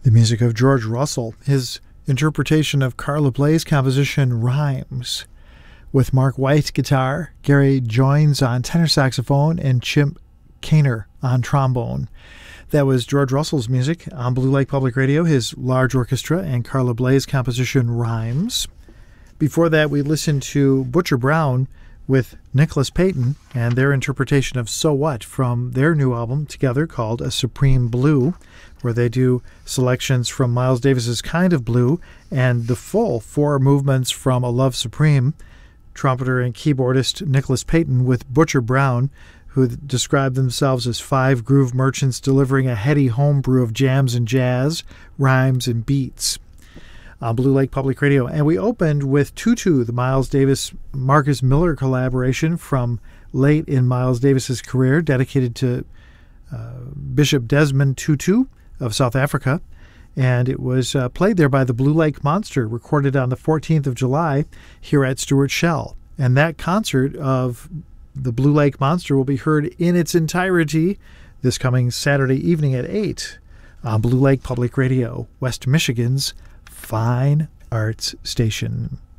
The music of George Russell, his interpretation of Carla Bley's composition Rhymes, with Mark White guitar, Gary Joines on tenor saxophone, and Chip Kaner on trombone. That was George Russell's music on Blue Lake Public Radio, his large orchestra, and Carla Bley's composition Rhymes. Before that, we listened to Butcher Brown with Nicholas Payton and their interpretation of So What from their new album together called A Supreme Blue, where they do selections from Miles Davis's Kind of Blue and the full 4 movements from A Love Supreme. Trumpeter and keyboardist Nicholas Payton with Butcher Brown, who described themselves as 5 groove merchants delivering a heady homebrew of jams and jazz, rhymes and beats on Blue Lake Public Radio. And we opened with Tutu, the Miles Davis-Marcus Miller collaboration from late in Miles Davis's career, dedicated to Bishop Desmond Tutu of South Africa. And it was played there by the Blue Lake Monster, recorded on the 14th of July here at Stuart Shell. And that concert of the Blue Lake Monster will be heard in its entirety this coming Saturday evening at 8 on Blue Lake Public Radio, West Michigan's fine arts station.